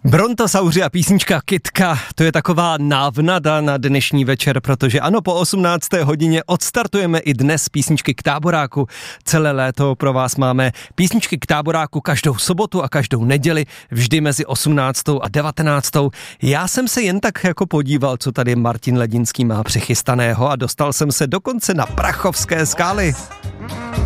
Brontosauři a písnička Kytka, to je taková návnada na dnešní večer, protože ano, po 18. hodině odstartujeme i dnes písničky k táboráku. Celé léto pro vás máme písničky k táboráku každou sobotu a každou neděli, vždy mezi 18. a 19. Já jsem se jen tak jako podíval, co tady Martin Ledinský má přichystaného a dostal jsem se dokonce na Prachovské skály.